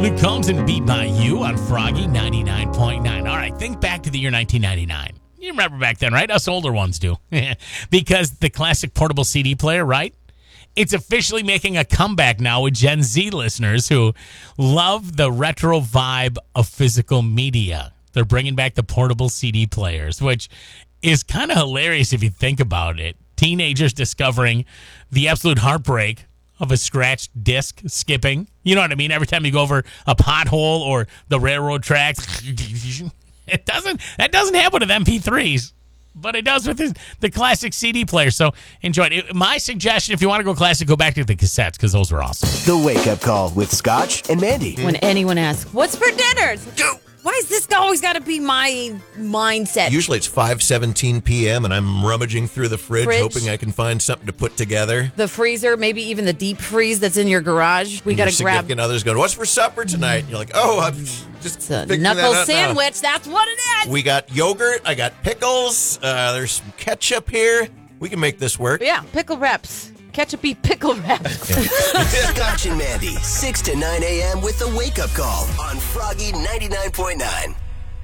Luke Combs and Beat by You on Froggy 99.9. All right, think back to the year 1999. You remember back then, right? Us older ones do. Because the classic portable CD player, right? It's officially making a comeback now with Gen Z listeners who love the retro vibe of physical media. They're bringing back the portable CD players, which is kind of hilarious if you think about it. Teenagers discovering the absolute heartbreak of a scratched disc skipping. You know what I mean? Every time you go over a pothole or the railroad tracks, that doesn't happen with MP3s, but it does with the classic CD player. So enjoy it. My suggestion, if you want to go classic, go back to the cassettes because those were awesome. The Wake Up Call with Scotch and Mandy. When anyone asks, what's for dinner? Why is this always got to be my mindset? Usually it's 5:17 p.m. and I'm rummaging through the fridge, hoping I can find something to put together. The freezer, maybe even the deep freeze that's in your garage. We got to grab. Significant others going, what's for supper tonight? And you're like, I'm just a knuckle sandwich. That's what it is. We got yogurt. I got pickles. There's some ketchup here. We can make this work. Yeah, pickle wraps. Ketchup-y pickle wraps. Scotch and Mandy, 6 to 9 a.m. with the Wake Up Call on Froggy 99.9.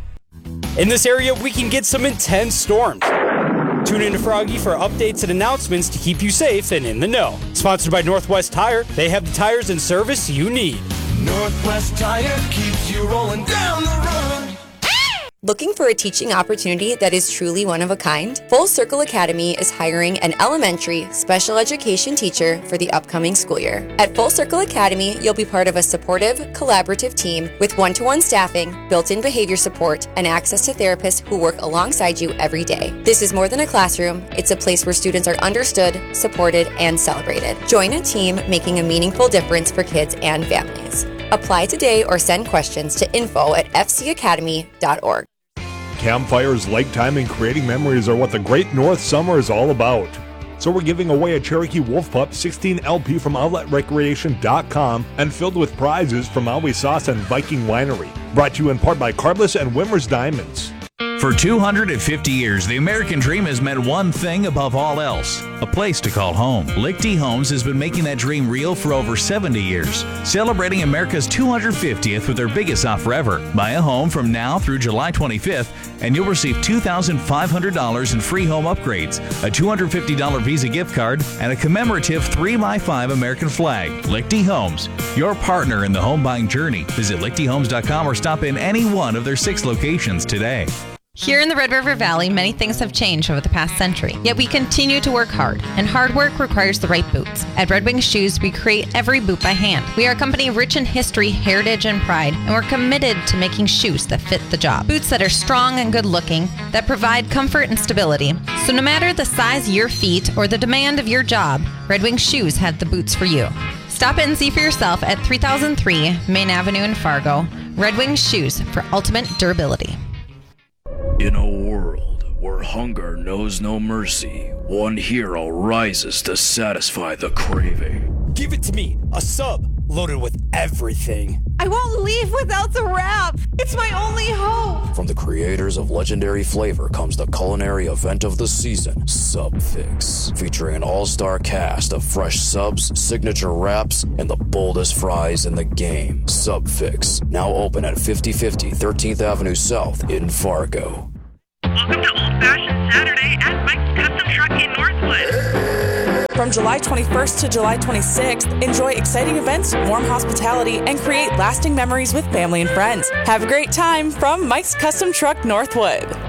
In this area, we can get some intense storms. Tune into Froggy for updates and announcements to keep you safe and in the know. Sponsored by Northwest Tire, they have the tires and service you need. Northwest Tire keeps you rolling down the road. Looking for a teaching opportunity that is truly one of a kind? Full Circle Academy is hiring an elementary special education teacher for the upcoming school year. At Full Circle Academy, you'll be part of a supportive, collaborative team with one-to-one staffing, built-in behavior support, and access to therapists who work alongside you every day. This is more than a classroom. It's a place where students are understood, supported, and celebrated. Join a team making a meaningful difference for kids and families. Apply today or send questions to info@fcacademy.org. Campfires, lake time, and creating memories are what the Great North Summer is all about. So we're giving away a Cherokee Wolf Pup 16 LP from OutletRecreation.com and filled with prizes from Maui Sauce and Viking Winery. Brought to you in part by Carbless and Wimmer's Diamonds. For 250 years, the American dream has meant one thing above all else: a place to call home. Lichty Homes has been making that dream real for over 70 years, celebrating America's 250th with their biggest offer ever. Buy a home from now through July 25th, and you'll receive $2,500 in free home upgrades, a $250 Visa gift card, and a commemorative 3x5 American flag. Lichty Homes, your partner in the home buying journey. Visit lichtyhomes.com or stop in any one of their 6 locations today. Here in the Red River Valley, many things have changed over the past century, yet we continue to work hard, and hard work requires the right boots. At Red Wing Shoes, we create every boot by hand. We are a company rich in history, heritage, and pride, and we're committed to making shoes that fit the job. Boots that are strong and good-looking, that provide comfort and stability. So no matter the size of your feet or the demand of your job, Red Wing Shoes have the boots for you. Stop in and see for yourself at 3003 Main Avenue in Fargo. Red Wing Shoes for ultimate durability. In a world where hunger knows no mercy, one hero rises to satisfy the craving. Give it to me, a sub loaded with everything. I won't leave without the wrap. It's my only hope. From the creators of legendary flavor comes the culinary event of the season, Sub Fix, featuring an all-star cast of fresh subs, signature wraps, and the boldest fries in the game. Sub Fix, now open at 5050 13th Avenue South in Fargo. Welcome to Old Fashioned Saturday at Mike's Custom Truck in Northwood. From July 21st to July 26th, enjoy exciting events, warm hospitality, and create lasting memories with family and friends. Have a great time from Mike's Custom Truck Northwood.